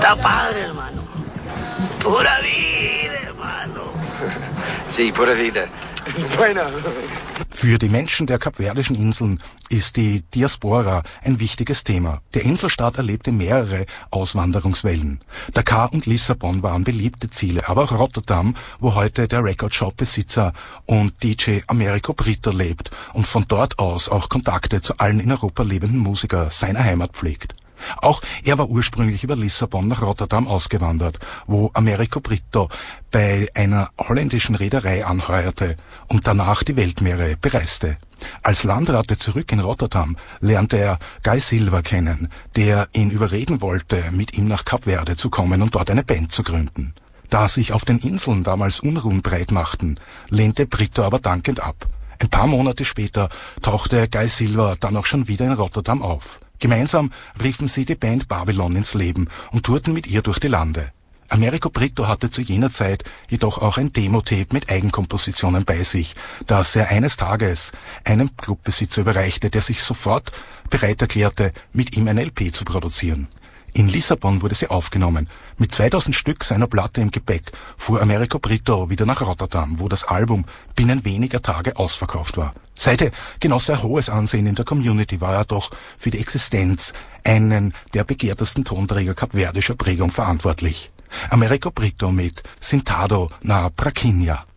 Está padre, hermano. Pura vida, hermano. Sí, pura vida. Bueno. Für die Menschen der Kapverdischen Inseln ist die Diaspora ein wichtiges Thema. Der Inselstaat erlebte mehrere Auswanderungswellen. Dakar und Lissabon waren beliebte Ziele, aber auch Rotterdam, wo heute der Record-Shop-Besitzer und DJ Americo Brito lebt und von dort aus auch Kontakte zu allen in Europa lebenden Musikern seiner Heimat pflegt. Auch er war ursprünglich über Lissabon nach Rotterdam ausgewandert, wo Americo Brito bei einer holländischen Reederei anheuerte und danach die Weltmeere bereiste. Als Landratte zurück in Rotterdam lernte er Guy Silva kennen, der ihn überreden wollte, mit ihm nach Kap Verde zu kommen und dort eine Band zu gründen. Da sich auf den Inseln damals Unruhen breit machten, lehnte Brito aber dankend ab. Ein paar Monate später tauchte Guy Silva dann auch schon wieder in Rotterdam auf. Gemeinsam riefen sie die Band Babylon ins Leben und tourten mit ihr durch die Lande. Americo Brito hatte zu jener Zeit jedoch auch ein Demo-Tape mit Eigenkompositionen bei sich, das er eines Tages einem Clubbesitzer überreichte, der sich sofort bereit erklärte, mit ihm ein LP zu produzieren. In Lissabon wurde sie aufgenommen. Mit 2000 Stück seiner Platte im Gepäck fuhr Americo Brito wieder nach Rotterdam, wo das Album binnen weniger Tage ausverkauft war. Seither genoss er hohes Ansehen in der Community, war er doch für die Existenz einen der begehrtesten Tonträger kapverdischer Prägung verantwortlich. Americo Brito mit Sentado na Praquinha.